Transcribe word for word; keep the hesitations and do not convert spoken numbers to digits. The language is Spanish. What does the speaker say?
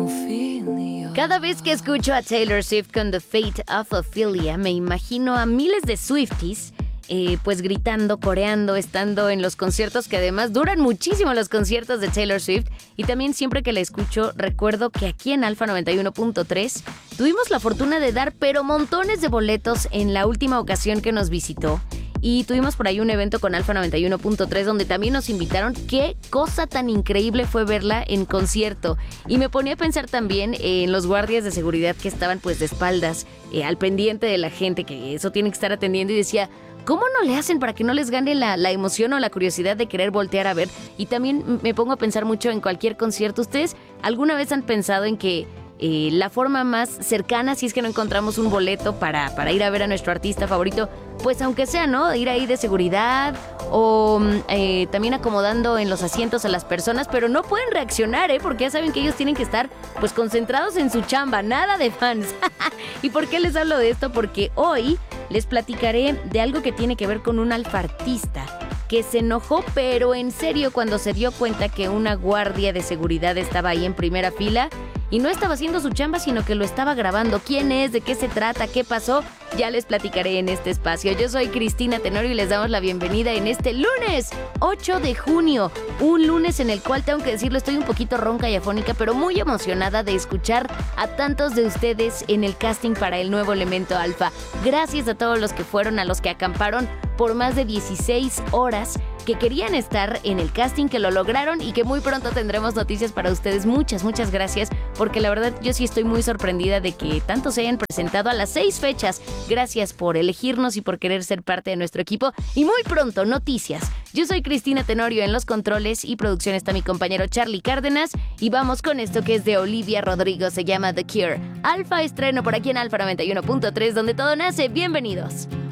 Ophelia. Cada vez que escucho a Taylor Swift con The Fate of Ophelia, me imagino a miles de Swifties eh, pues gritando, coreando, estando en los conciertos, que además duran muchísimo los conciertos de Taylor Swift. Y también siempre que la escucho, recuerdo que aquí en Alfa noventa y uno punto tres tuvimos la fortuna de dar pero montones de boletos en la última ocasión que nos visitó. Y tuvimos por ahí un evento con Alfa noventa y uno punto tres donde también nos invitaron. Qué cosa tan increíble fue verla en concierto. Y me ponía a pensar también en los guardias de seguridad que estaban pues de espaldas, eh, al pendiente de la gente, que eso tienen que estar atendiendo, y decía, ¿cómo no le hacen para que no les gane la, la emoción o la curiosidad de querer voltear a ver? Y también me pongo a pensar mucho en cualquier concierto. ¿Ustedes alguna vez han pensado en que eh, la forma más cercana, si es que no encontramos un boleto para, para ir a ver a nuestro artista favorito, pues aunque sea, ¿no? Ir ahí de seguridad o eh, también acomodando en los asientos a las personas, pero no pueden reaccionar, ¿eh? Porque ya saben que ellos tienen que estar pues concentrados en su chamba, nada de fans. ¿Y por qué les hablo de esto? Porque hoy les platicaré de algo que tiene que ver con un alfartista que se enojó, pero en serio, cuando se dio cuenta que una guardia de seguridad estaba ahí en primera fila y no estaba haciendo su chamba, sino que lo estaba grabando. ¿Quién es? ¿De qué se trata? ¿Qué pasó? Ya les platicaré en este espacio. Yo soy Cristina Tenorio y les damos la bienvenida en este lunes ocho de junio. Un lunes en el cual, tengo que decirlo, estoy un poquito ronca y afónica, pero muy emocionada de escuchar a tantos de ustedes en el casting para el nuevo Elemento Alfa. Gracias a todos los que fueron, a los que acamparon por más de dieciséis horas, que querían estar en el casting, que lo lograron y que muy pronto tendremos noticias para ustedes. Muchas, muchas gracias, porque la verdad yo sí estoy muy sorprendida de que tantos se hayan presentado a las seis fechas. Gracias por elegirnos y por querer ser parte de nuestro equipo. Y muy pronto, noticias. Yo soy Cristina Tenorio, en los controles y producción está mi compañero Charlie Cárdenas, y vamos con esto que es de Olivia Rodrigo, se llama The Cure. Alfa estreno por aquí en Alfa noventa y uno punto tres, donde todo nace. Bienvenidos.